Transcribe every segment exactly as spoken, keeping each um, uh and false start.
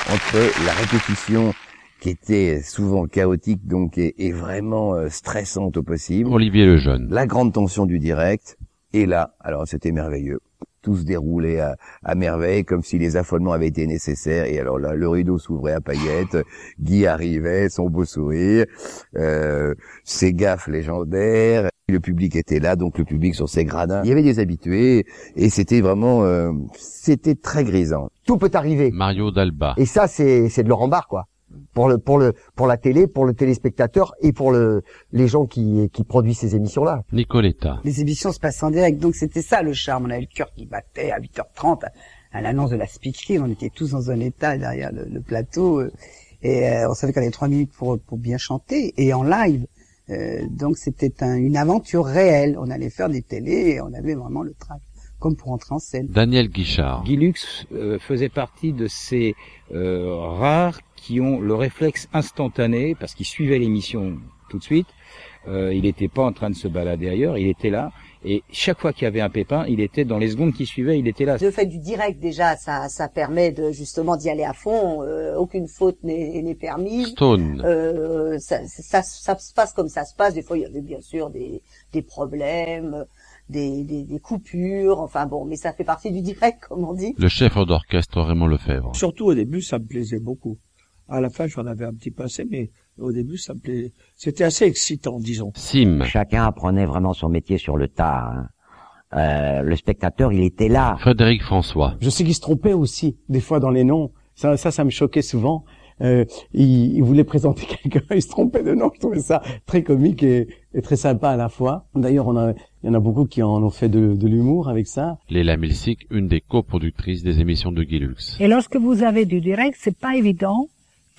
entre la répétition qui était souvent chaotique donc et, et vraiment euh, stressante au possible. Olivier Lejeune. La grande tension du direct. Et là, alors c'était merveilleux. Tout se déroulait à, à merveille, comme si les affolements avaient été nécessaires. Et alors là, le rideau s'ouvrait à paillettes. Guy arrivait, son beau sourire, euh, ses gaffes légendaires. Le public était là, donc le public sur ses gradins. Il y avait des habitués et c'était vraiment, euh, c'était très grisant. Tout peut arriver. Mario Dalba. Et ça, c'est c'est de Laurent Barre, quoi. Pour le pour le pour la télé, pour le téléspectateur et pour le les gens qui qui produisent ces émissions-là. Nicoletta. Les émissions se passent en direct, donc c'était ça le charme. On avait le cœur qui battait à huit heures trente à l'annonce de la speakery. On était tous dans un état derrière le, le plateau euh, et euh, on savait qu'on avait trois minutes pour pour bien chanter et en live. Euh, donc c'était un, une aventure réelle. On allait faire des télés et on avait vraiment le trac, comme pour entrer en scène. Daniel Guichard. Guy Lux euh, faisait partie de ces euh, rares qui ont le réflexe instantané, parce qu'il suivait l'émission tout de suite. Euh, il n'était pas en train de se balader ailleurs, il était là. Et chaque fois qu'il y avait un pépin, il était dans les secondes qui suivaient, il était là. Le fait du direct, déjà, ça, ça permet de justement d'y aller à fond. Euh, aucune faute n'est, n'est permise. Stone. Euh, ça, ça, ça se passe comme ça se passe. Des fois, il y avait bien sûr des, des problèmes, des, des, des coupures. Enfin bon, mais ça fait partie du direct, comme on dit. Le chef d'orchestre Raymond Lefebvre. Surtout au début, ça me plaisait beaucoup. À la fin, j'en avais un petit peu assez, mais au début, ça me plaisait. C'était assez excitant, disons. Sim. Chacun apprenait vraiment son métier sur le tas. Hein. Euh, le spectateur, il était là. Frédéric François. Je sais qu'il se trompait aussi, des fois dans les noms. Ça, ça, ça me choquait souvent. Euh, il, il voulait présenter quelqu'un, il se trompait de nom. Je trouvais ça très comique et, et très sympa à la fois. D'ailleurs, on a, il y en a beaucoup qui en ont fait de, de l'humour avec ça. Léla Milsic, une des coproductrices des émissions de Guy Lux. Et lorsque vous avez du direct, c'est pas évident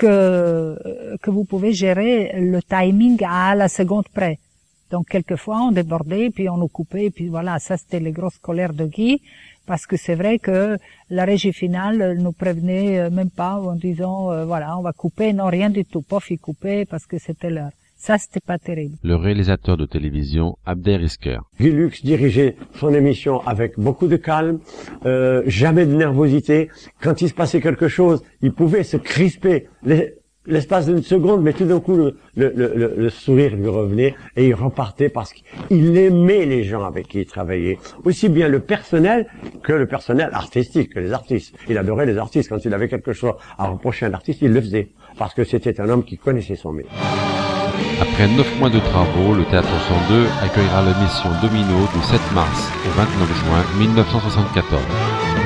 que que vous pouvez gérer le timing à la seconde près. Donc quelquefois on débordait, puis on nous coupait, puis voilà, ça c'était les grosses colères de Guy, parce que c'est vrai que la régie finale nous prévenait même pas en disant euh, voilà on va couper, non rien du tout, pof il coupait parce que c'était l'heure. Ça, c'était pas terrible. Le réalisateur de télévision, Abder Isker. Guy Lux dirigeait son émission avec beaucoup de calme, euh, jamais de nervosité. Quand il se passait quelque chose, il pouvait se crisper l'espace d'une seconde, mais tout d'un coup, le, le, le, le sourire lui revenait et il repartait parce qu'il aimait les gens avec qui il travaillait. Aussi bien le personnel que le personnel artistique, que les artistes. Il adorait les artistes. Quand il avait quelque chose à reprocher à un artiste, il le faisait. Parce que c'était un homme qui connaissait son métier. Après neuf mois de travaux, le Théâtre cent deux accueillera l'émission Domino du sept mars au vingt-neuf juin mille neuf cent soixante-quatorze.